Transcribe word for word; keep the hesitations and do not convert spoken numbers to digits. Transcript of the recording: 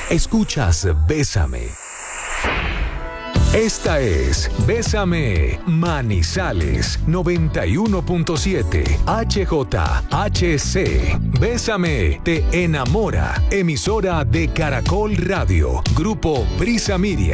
Escuchas Bésame. Esta es Bésame Manizales noventa y uno punto siete H J H C. Bésame te enamora. Emisora de Caracol Radio. Grupo Prisa Media.